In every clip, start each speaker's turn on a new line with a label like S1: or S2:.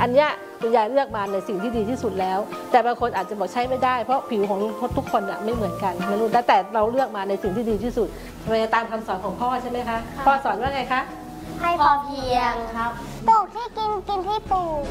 S1: อันเนี้ยคุณยายเลือกมาในสิ่งที่ดีที่สุดแล้วแต่บางคนอาจจะบอกใช้ไม่ได้เพราะผิวของทุกคนไม่เหมือนกันไม่รู้แต่เราเลือกมาในสิ่งที่ดีที่สุดไปตามคำสอนของพ่อใช่ไหมคะพ่อสอนว่าไงคะ
S2: ให้พอเพียงครับปลูกที่กินกินที่ปลูก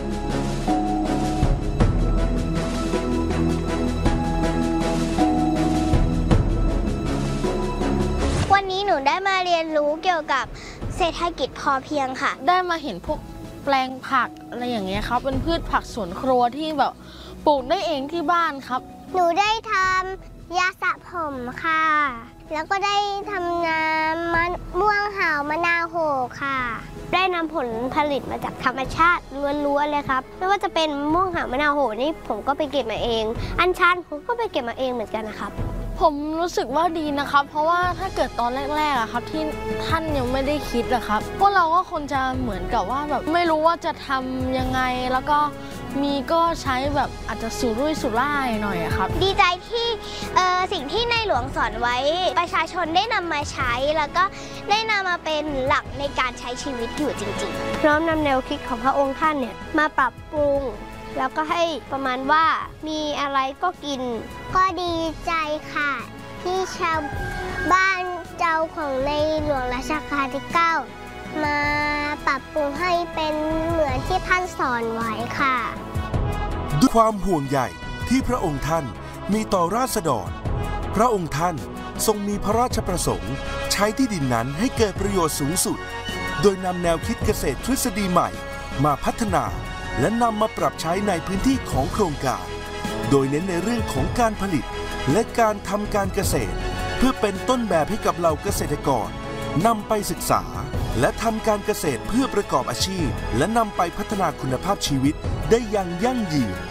S2: วันนี้หนูได้มาเรียนรู้เกี่ยวกับเศรษฐกิจพอเพียงค่ะ
S3: ได้มาเห็นพวกแปลงผักอะไรอย่างเงี้ยครับเป็นพืชผักสวนครัวที่แบบปลูกได้เองที่บ้านครับ
S2: หนูได้ทำยาสระผมค่ะแล้วก็ได้ทำน้ำมะม่วงหาวมะนาวโหค่ะได้นำผลผลิตมาจากธรรมชาติล้วนๆเลยครับไม่ว่าจะเป็นม่วงหาวมะนาวโหนี่ผมก็ไปเก็บมาเองอัญชันผมก็ไปเก็บมาเองเหมือนกันนะครับ
S3: ผมรู้สึกว่าดีนะครับเพราะว่าถ้าเกิดตอนแรกๆอะครับที่ท่านยังไม่ได้คิดอะครับพวกเราก็คงจะเหมือนกับว่าแบบไม่รู้ว่าจะทำยังไงแล้วก็มีก็ใช้แบบอาจจะสุรุ่ยสุร่ายหน่อยอะครับ
S2: ดีใจที่สิ่งที่ในหลวงสอนไว้ประชาชนได้นำมาใช้แล้วก็ได้นำมาเป็นหลักในการใช้ชีวิตอยู่จริงๆน้อมนำแนวคิดของพระองค์ท่านเนี่ยมาปรับปรุงแล้วก็ให้ประมาณว่ามีอะไรก็กินก็ดีใจค่ะที่ชาวบ้านเจ้าของในหลวงรัชกาลที่ 9มาปรับปรุงให้เป็นเหมือนที่ท่านสอนไว้ค่ะ
S4: ด้วยความห่วงใยที่พระองค์ท่านมีต่อราษฎรพระองค์ท่านทรงมีพระราชประสงค์ใช้ที่ดินนั้นให้เกิดประโยชน์สูงสุดโดยนำแนวคิดเกษตรทฤษฎีใหม่มาพัฒนาและนำมาปรับใช้ในพื้นที่ของโครงการโดยเน้นในเรื่องของการผลิตและการทำการเกษตรเพื่อเป็นต้นแบบให้กับเหล่าเกษตรกรนำไปศึกษาและทำการเกษตรเพื่อประกอบอาชีพและนำไปพัฒนาคุณภาพชีวิตได้อย่างยั่งยืน